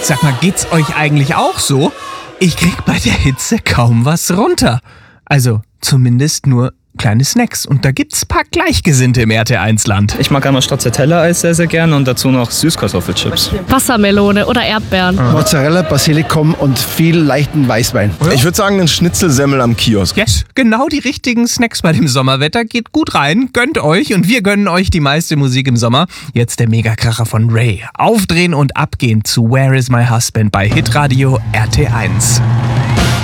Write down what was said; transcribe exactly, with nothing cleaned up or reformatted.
Sag mal, geht's euch eigentlich auch so? Ich krieg bei der Hitze kaum was runter. Also zumindest nur kleine Snacks. Und da gibt's ein paar Gleichgesinnte im R T eins Land. Ich mag einmal Stracciatella-Eis sehr, sehr gerne und dazu noch Süßkartoffelchips. Wassermelone oder Erdbeeren. Ah. Mozzarella, Basilikum und viel leichten Weißwein. Ich würde sagen, ein Schnitzelsemmel am Kiosk. Yes, genau die richtigen Snacks bei dem Sommerwetter. Geht gut rein, gönnt euch und wir gönnen euch die meiste Musik im Sommer. Jetzt der Megakracher von Ray. Aufdrehen und abgehen zu Where is my husband bei Hitradio R T eins.